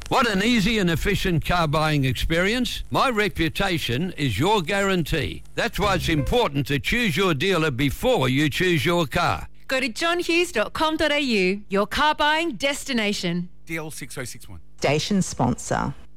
Want an easy and efficient car buying experience? My reputation is your guarantee. That's why it's important to choose your dealer before you choose your car. Go to johnhughes.com.au, your car buying destination. DL6061. Station sponsor.